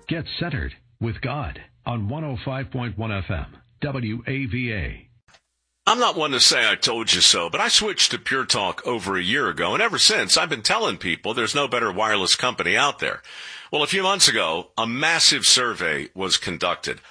Get centered with God on 105.1 FM, WAVA. I'm not one to say I told you so, but I switched to Pure Talk over a year ago, and ever since I've been telling people there's no better wireless company out there. Well, a few months ago, a massive survey was conducted.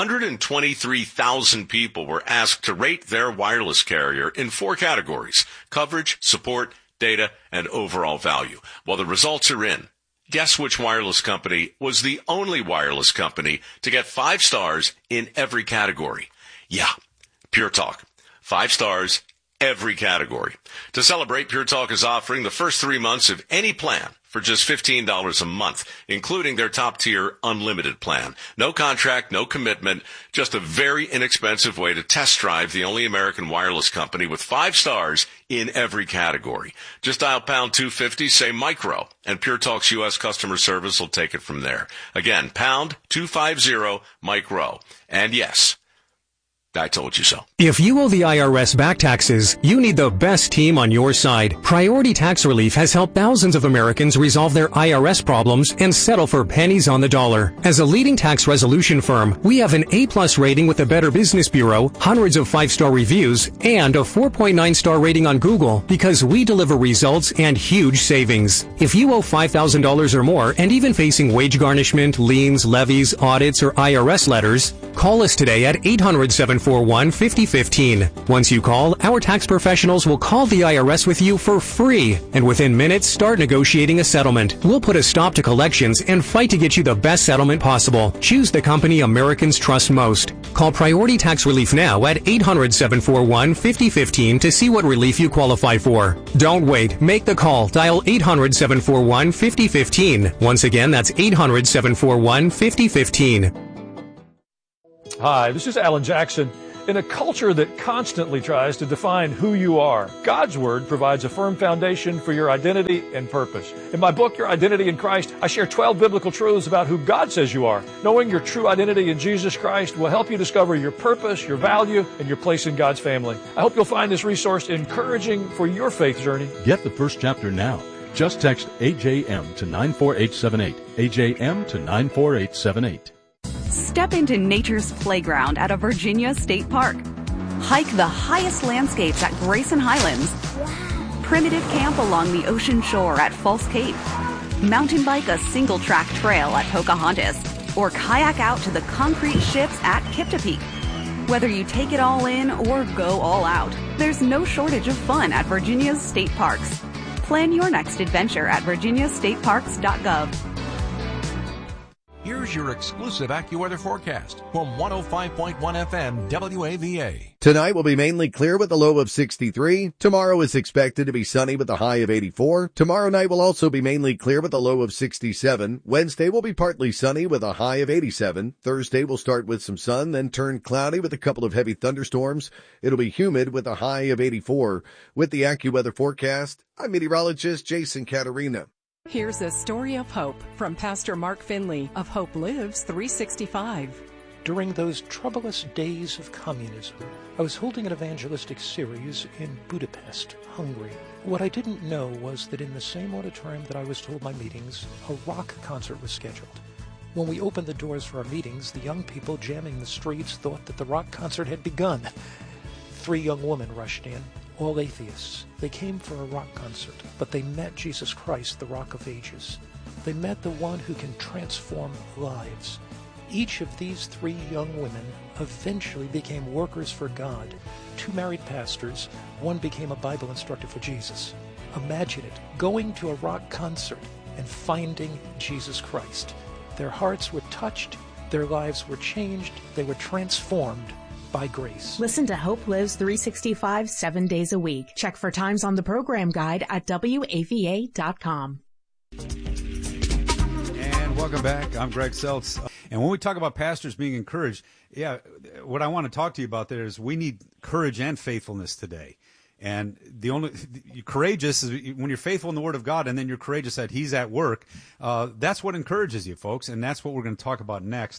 123,000 people were asked to rate their wireless carrier in 4 categories: coverage, support, data, and overall value. Well, the results are in. Guess which wireless company was the only wireless company to get 5 stars in every category? Yeah, Pure Talk. 5 stars, every category. To celebrate, Pure Talk is offering the first 3 months of any plan for just $15 a month, including their top-tier unlimited plan. No contract, no commitment, just a very inexpensive way to test drive the only American wireless company with 5 stars in every category. Just dial pound 250, say micro, and Pure Talk's U.S. customer service will take it from there. Again, pound 250 micro. And yes, I told you so. If you owe the IRS back taxes, you need the best team on your side. Priority Tax Relief has helped thousands of Americans resolve their IRS problems and settle for pennies on the dollar. As a leading tax resolution firm, we have an A+ rating with the Better Business Bureau, hundreds of 5-star reviews, and a 4.9-star rating on Google because we deliver results and huge savings. If you owe $5,000 or more and even facing wage garnishment, liens, levies, audits, or IRS letters, call us today at 800-741-5015. Once you call, our tax professionals will call the IRS with you for free, and within minutes start negotiating a settlement. We'll put a stop to collections and fight to get you the best settlement possible. Choose the company Americans trust most. Call Priority Tax Relief now at 800-741-5015 to see what relief you qualify for. Don't wait. Make the call. Dial 800-741-5015. Once again, that's 800-741-5015. Hi, this is Alan Jackson. In a culture that constantly tries to define who you are, God's Word provides a firm foundation for your identity and purpose. In my book, Your Identity in Christ, I share 12 biblical truths about who God says you are. Knowing your true identity in Jesus Christ will help you discover your purpose, your value, and your place in God's family. I hope you'll find this resource encouraging for your faith journey. Get the first chapter now. Just text AJM to 94878. AJM to 94878. Step into nature's playground at a Virginia state park. Hike the highest landscapes at Grayson Highlands. Primitive camp along the ocean shore at False Cape. Mountain bike a single-track trail at Pocahontas. Or kayak out to the concrete ships at Kiptopeke. Whether you take it all in or go all out, there's no shortage of fun at Virginia's state parks. Plan your next adventure at virginiastateparks.gov. Here's your exclusive AccuWeather forecast from 105.1 FM WAVA. Tonight will be mainly clear with a low of 63. Tomorrow is expected to be sunny with a high of 84. Tomorrow night will also be mainly clear with a low of 67. Wednesday will be partly sunny with a high of 87. Thursday will start with some sun, then turn cloudy with a couple of heavy thunderstorms. It'll be humid with a high of 84. With the AccuWeather forecast, I'm meteorologist Jason Caterina. Here's a story of hope from Pastor Mark Finley of Hope Lives 365. During those troublous days of communism, I was holding an evangelistic series in Budapest, Hungary. What I didn't know was that in the same auditorium that I was to hold my meetings, a rock concert was scheduled. When we opened the doors for our meetings, the young people jamming the streets thought that the rock concert had begun. 3 young women rushed in, all atheists. They came for a rock concert, but they met Jesus Christ, the Rock of Ages. They met the one who can transform lives. Each of these 3 young women eventually became workers for God. 2 married pastors, one became a Bible instructor for Jesus. Imagine it, going to a rock concert and finding Jesus Christ. Their hearts were touched, their lives were changed, they were transformed by grace. Listen to Hope Lives 365 7 days a week. Check for times on the program guide at WAVA.com. And welcome back. I'm Greg Seltz. And when we talk about pastors being encouraged, what I want to talk to you about there is we need courage and faithfulness today. And the only courageous is when you're faithful in the Word of God, and then you're courageous that He's at work. That's what encourages you, folks, and that's what we're going to talk about next.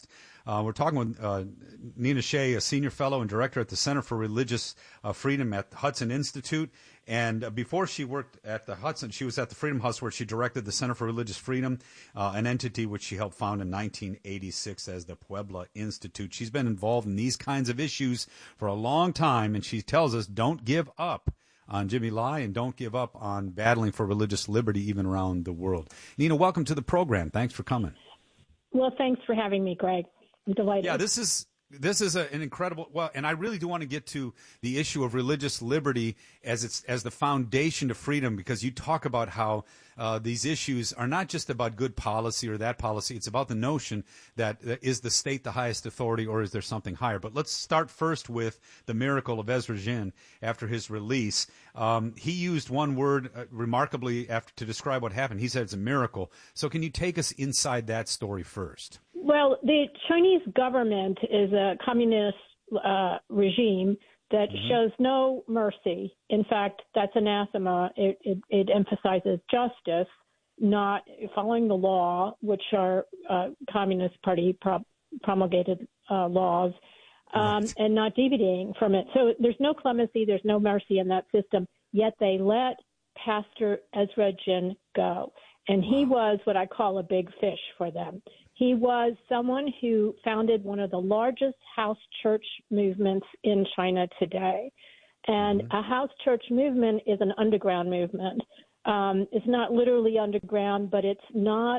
We're talking with Nina Shea, a senior fellow and director at the Center for Religious Freedom at the Hudson Institute. And before she worked at the Hudson, she was at the Freedom House, where she directed the Center for Religious Freedom, an entity which she helped found in 1986 as the Puebla Institute. She's been involved in these kinds of issues for a long time, and she tells us don't give up on Jimmy Lai and don't give up on battling for religious liberty even around the world. Nina, welcome to the program. Thanks for coming. Well, thanks for having me, Greg. I'm delighted. Yeah, this is an incredible, and I really do want to get to the issue of religious liberty as the foundation to freedom, because you talk about how these issues are not just about good policy or that policy. It's about the notion that is the state the highest authority, or is there something higher? But let's start first with the miracle of Ezra Jin after his release. He used one word remarkably to describe what happened. He said it's a miracle. So can you take us inside that story first? Well, the Chinese government is a communist regime that shows no mercy. In fact, that's anathema. It emphasizes justice, not following the law, which are Communist Party promulgated laws, and not deviating from it. So there's no clemency, there's no mercy in that system, yet they let Pastor Ezra Jin go. And he was what I call a big fish for them. He was someone who founded one of the largest house church movements in China today. And a house church movement is an underground movement. It's not literally underground, but it's not.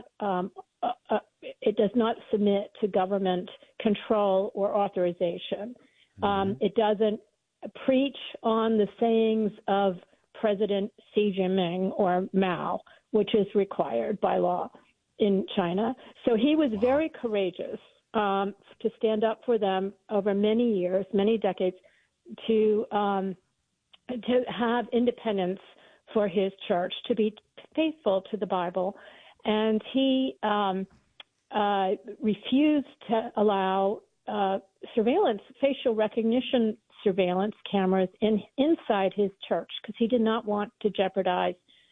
It does not submit to government control or authorization. It doesn't preach on the sayings of President Xi Jinping or Mao, which is required by law in China. So he was very courageous to stand up for them over many years, many decades, to have independence for his church, to be faithful to the Bible. And he refused to allow surveillance, facial recognition surveillance cameras inside his church, because he did not want to jeopardize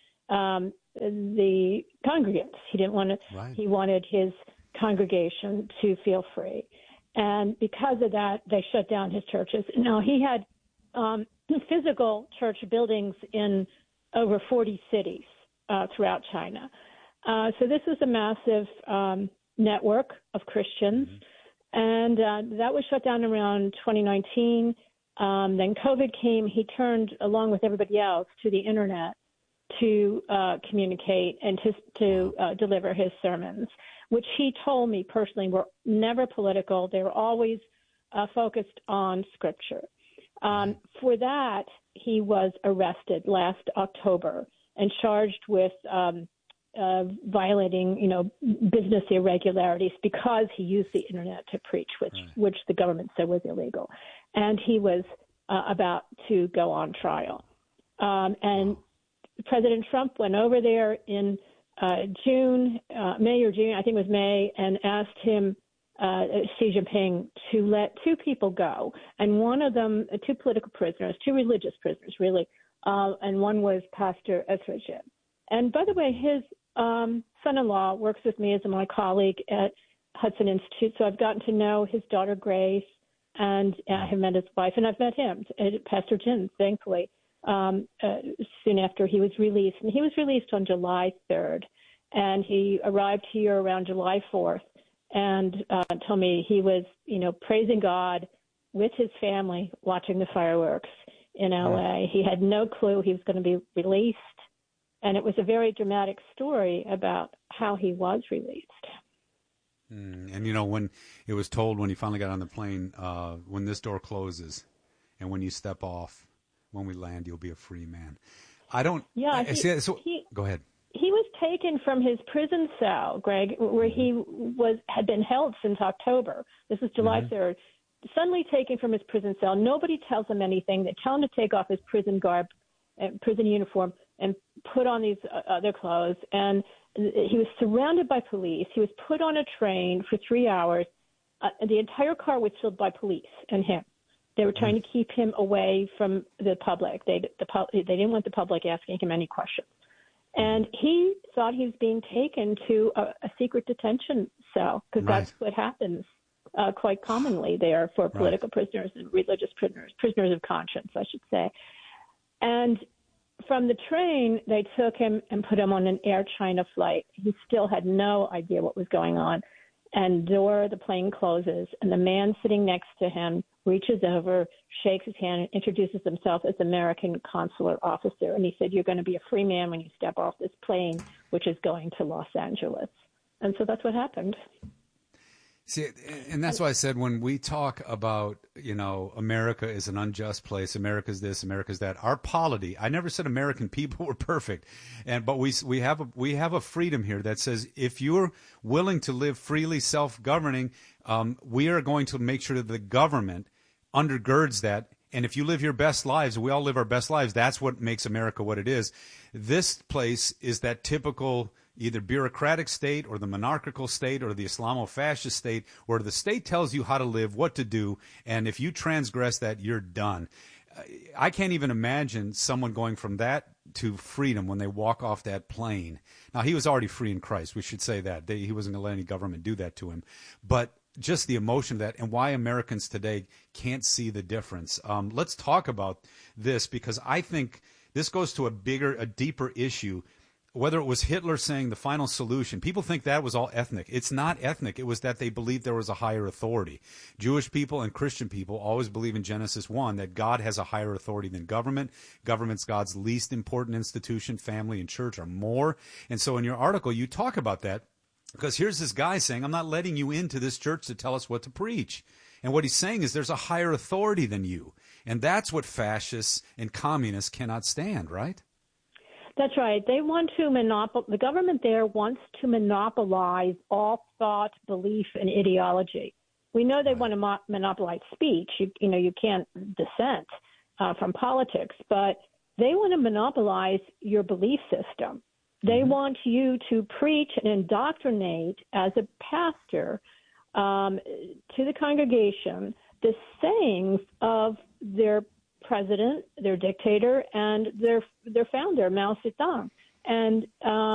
the congregants. He didn't want to. Right. He wanted his congregation to feel free, and because of that, they shut down his churches. Now he had physical church buildings in over 40 cities throughout China. So this is a massive network of Christians, and that was shut down around 2019. Then COVID came. He turned, along with everybody else, to the internet to communicate and to deliver his sermons, which he told me personally were never political. They were always focused on Scripture. For that, he was arrested last October and charged with violating, business irregularities because he used the internet to preach, which the government said was illegal. And he was about to go on trial. And President Trump went over there in May or June, I think it was May, and asked him, Xi Jinping, to let two people go. And one of them, two political prisoners, two religious prisoners, really, and one was Pastor Ezra Jin. And by the way, his son-in-law works with me as my colleague at Hudson Institute, so I've gotten to know his daughter Grace, and I have met his wife, and I've met him, Pastor Jin, thankfully, soon after he was released. And he was released on July 3rd, and he arrived here around July 4th and told me he was, praising God with his family watching the fireworks in L.A. He had no clue he was going to be released, and it was a very dramatic story about how he was released. And, when it was told when he finally got on the plane, when this door closes and when you step off, when we land, you'll be a free man. Go ahead. He was taken from his prison cell, Greg, where he had been held since October. This is July 3rd. Suddenly taken from his prison cell. Nobody tells him anything. They tell him to take off his prison garb, prison uniform, and put on these other clothes. And he was surrounded by police. He was put on a train for 3 hours. The entire car was filled by police and him. They were trying to keep him away from the public. They didn't want the public asking him any questions. And he thought he was being taken to a secret detention cell, because that's what happens quite commonly there for political prisoners and religious prisoners of conscience, I should say. And from the train, they took him and put him on an Air China flight. He still had no idea what was going on. And the door of the plane closes, and the man sitting next to him reaches over, shakes his hand, and introduces himself as American consular officer. And he said, "You're going to be a free man when you step off this plane, which is going to Los Angeles." And so that's what happened. See, and that's why I said when we talk about, America is an unjust place, America's this, America's that, our polity, I never said American people were perfect, but we have a freedom here that says if you're willing to live freely, self-governing, we are going to make sure that the government undergirds that. And if you live your best lives, we all live our best lives, that's what makes America what it is. This place is that typical either bureaucratic state or the monarchical state or the Islamo-fascist state where the state tells you how to live, what to do, and if you transgress that, you're done. I can't even imagine someone going from that to freedom when they walk off that plane. Now, he was already free in Christ. We should say that. He wasn't going to let any government do that to him. But just the emotion of that and why Americans today can't see the difference. Let's talk about this because I think this goes to a deeper issue. Whether it was Hitler saying the final solution, people think that was all ethnic. It's not ethnic. It was that they believed there was a higher authority. Jewish people and Christian people always believe in Genesis 1 that God has a higher authority than government. Government's God's least important institution. Family and church are more. And so in your article, you talk about that because here's this guy saying, I'm not letting you into this church to tell us what to preach. And what he's saying is there's a higher authority than you. And that's what fascists and communists cannot stand, right? That's right. They want to the government there wants to monopolize all thought, belief, and ideology. We know they want to monopolize speech. You can't dissent from politics, but they want to monopolize your belief system. They want you to preach and indoctrinate as a pastor to the congregation the sayings of their president, their dictator, and their founder, Mao Zedong. And